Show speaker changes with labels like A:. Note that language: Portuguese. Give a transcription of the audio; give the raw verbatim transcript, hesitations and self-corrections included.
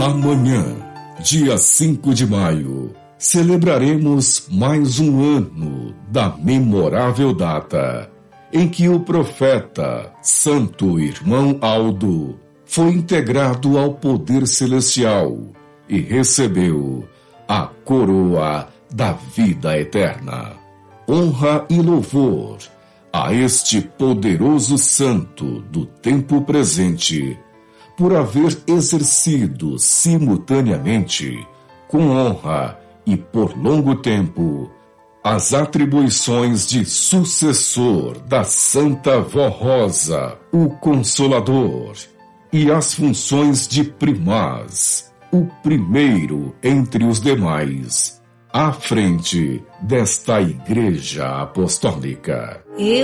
A: Amanhã, dia cinco de maio, celebraremos mais um ano da memorável data em que o profeta Santo Irmão Aldo foi integrado ao poder celestial e recebeu a coroa da vida eterna. Honra e louvor a este poderoso santo do tempo presente, por haver exercido simultaneamente, com honra e por longo tempo, as atribuições de sucessor da Santa Vó Rosa, o Consolador, e as funções de primaz, o primeiro entre os demais, à frente desta Igreja Apostólica. Eu